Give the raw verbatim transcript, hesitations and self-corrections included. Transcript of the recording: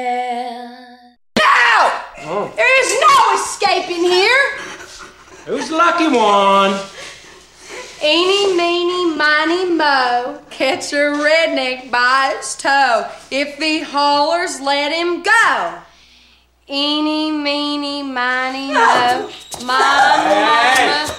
No! Oh. There is no escaping here. Who's the lucky one? Eeny, meeny, miny, mo. Catch a redneck by its toe. If he hollers, let him go. Eeny, meeny, miny, mo. My mama